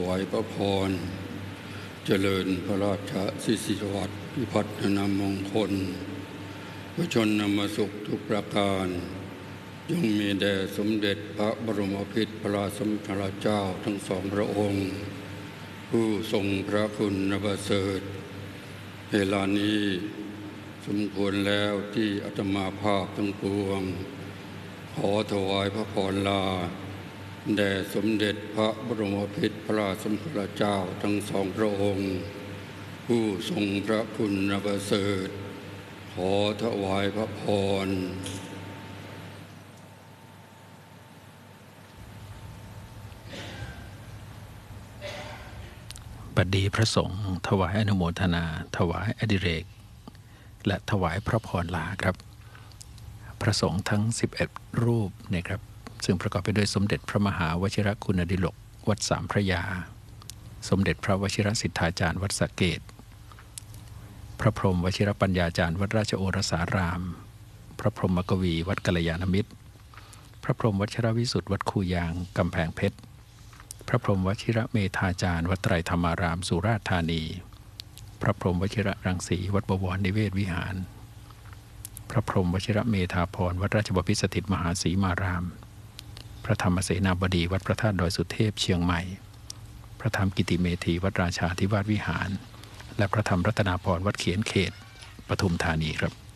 ายพระพรเจริญพระราชสิริวัตรพิพัฒนามงคลพระชนมสุขทุกประการจงมีแด่สมเด็จพระบรมพิตรพระสมเด็จเจ้าทั้งสองพระองค์ผู้ทรงพระคุณประเสริฐเวลานี้สมควรแล้วที่อาตมาภาพทั้งปวงขอถวายพระพรลาแด่สมเด็จพระบรมพิตรพระสมเด็จเจ้าทั้งสองพระองค์ผู้ทรงพระคุณประเสริฐขอถวายพระพรบัดนี้พระสงฆ์ถวายอนุโมทนาถวายอดิเรกและถวายพระพรลาครับพระสงฆ์ทั้ง11รูปนะครับซึ่งประกอบไปด้วยสมเด็จพระมหาวชิรคุณดิลกวัดสามพระยาสมเด็จพระวชิรสิทธาจารย์วัดสระเกษพระพรหมวชิรปัญญาจารย์วัดราชโอรสารามพระพรหมกวีวัดกัลยาณมิตรพระพรหมวชิรวิสุทธิ์วัดคูยางกำแพงเพชรพระพรหมวชิรเมธาจารย์วัดไตรธรรมารามสุราษฎร์ธานีพระพรหมวชิรรังสีวัดบวรนิเวศวิหารพระพรหมวชิรเมธาพรวัดราชบพิตรสถิตมหาศรีมารามพระธรรมเสนาบดีวัดพระธาตุดอยสุเทพเชียงใหม่พระธรรมกิติเมธีวัดราชาธิวาสวิหารและพระธรรมรัตนาพรวัดเขียนเขตปทุมธานีครับ